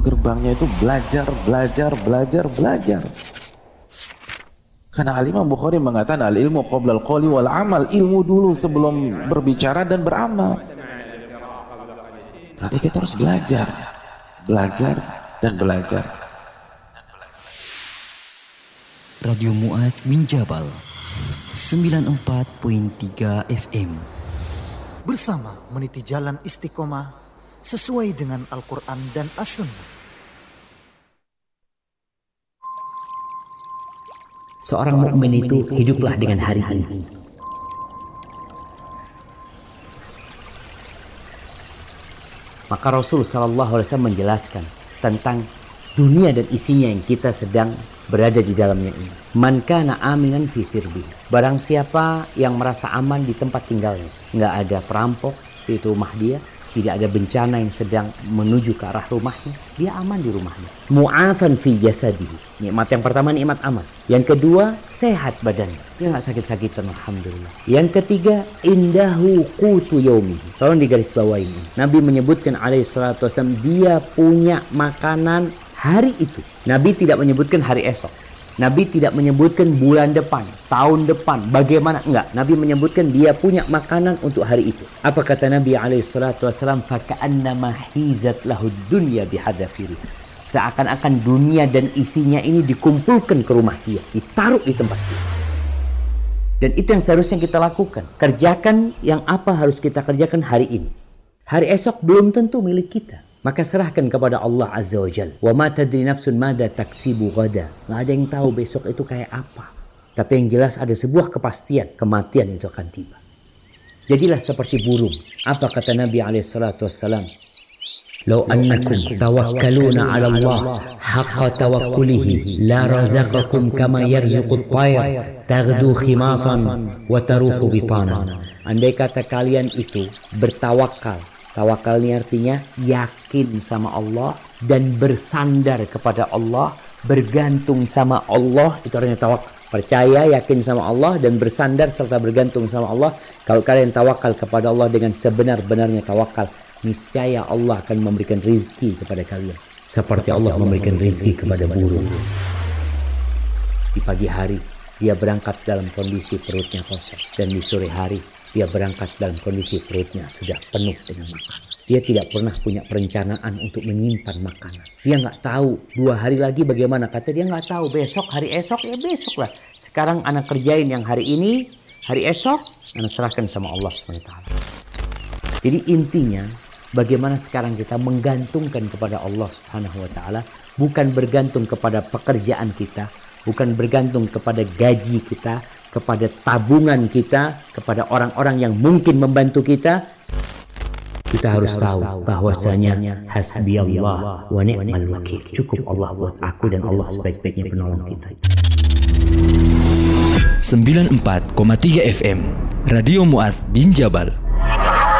gerbangnya itu belajar. Karena Al-Imam Bukhari mengatakan al-ilmu qabla al-qawli wal amal, ilmu dulu sebelum berbicara dan beramal. Berarti kita harus belajar dan belajar. Radio Mu'adz bin Jabal 94.3 FM. Bersama meniti jalan istiqomah sesuai dengan Al-Quran dan As-Sunnah. Seorang mukmin itu hiduplah dengan hari ini. Maka Rasul SAW menjelaskan tentang dunia dan isinya yang kita sedang berada di dalamnya ini. Man kana aminan fi sirbi. Barang siapa yang merasa aman di tempat tinggalnya, nggak ada perampok di rumah dia, tidak ada bencana yang sedang menuju ke arah rumahnya, dia aman di rumahnya. Mu'afan fi jasadihi. Nikmat yang pertama nikmat aman. Yang kedua sehat badannya, dia nggak sakit-sakitan, alhamdulillah. Yang ketiga indahu qutu yaumihi. Tolong digarisbawahi ini. Nabi menyebutkan alaihi salatu wasallam dia punya makanan hari itu. Nabi tidak menyebutkan hari esok. Nabi tidak menyebutkan bulan depan, tahun depan, bagaimana, enggak. Nabi menyebutkan dia punya makanan untuk hari itu. Apa kata Nabi SAW? Faka'annama hizat lahud dunya bihadafiri. Seakan-akan dunia dan isinya ini dikumpulkan ke rumah dia, ditaruh di tempat dia. Dan itu yang seharusnya kita lakukan. Kerjakan yang apa harus kita kerjakan hari ini. Hari esok belum tentu milik kita. Maka serahkan kepada Allah Azza wa Jalla. Wa ma tadri nafsun mada taksibu gada. Nggak ada yang tahu besok itu kayak apa. Tapi yang jelas ada sebuah kepastian, kematian itu akan tiba. Jadilah seperti burung. Apa kata Nabi SAW? Lau annakum tawakkaluna ala Allah haqqa tawakkulihi la razaqakum kama yarzuqut tayr taghdu khimasan wa taruhu bitanan. Andai kata kalian itu bertawakal. Tawakal ini artinya yakin sama Allah dan bersandar kepada Allah, bergantung sama Allah, itu artinya tawakal. Percaya, yakin sama Allah dan bersandar serta bergantung sama Allah. Kalau kalian tawakal kepada Allah dengan sebenar-benarnya tawakal, niscaya Allah akan memberikan rizki kepada kalian. Seperti Allah memberikan rizki kepada burung. Di pagi hari dia berangkat dalam kondisi perutnya kosong, dan di sore hari dia berangkat dalam kondisi perutnya sudah penuh dengan makanan. Dia tidak pernah punya perencanaan untuk menyimpan makanan. Dia nggak tahu 2 hari lagi bagaimana. Kata dia nggak tahu, besok, hari esok, ya besok lah. Sekarang anak kerjain yang hari ini, hari esok, anak serahkan sama Allah SWT. Jadi intinya, bagaimana sekarang kita menggantungkan kepada Allah SWT, bukan bergantung kepada pekerjaan kita, bukan bergantung kepada gaji kita, kepada tabungan kita, kepada orang-orang yang mungkin membantu kita. Kita harus tahu bahwasanya hasbiyallah wa ni'mal wakil. Cukup Allah buat aku dan Allah sebaik-baiknya penolong kita. 94,3 FM Radio Mu'adz bin Jabal.